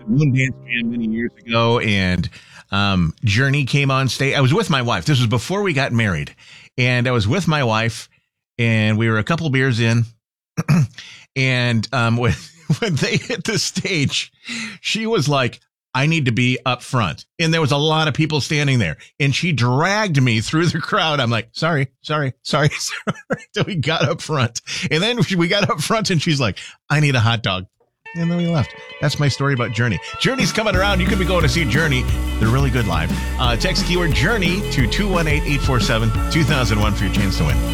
Moon Dance Jam many years ago, and Journey came on stage. I was with my wife. This was before we got married, and I was with my wife, and we were a couple beers in, and when they hit the stage, she was like, I need to be up front. And there was a lot of people standing there. And she dragged me through the crowd. I'm like, sorry. Till we got up front. And then we got up front and she's like, I need a hot dog. And then we left. That's my story about Journey. Journey's coming around. You could be going to see Journey. They're really good live. Text keyword Journey to 218-847-2001 for your chance to win.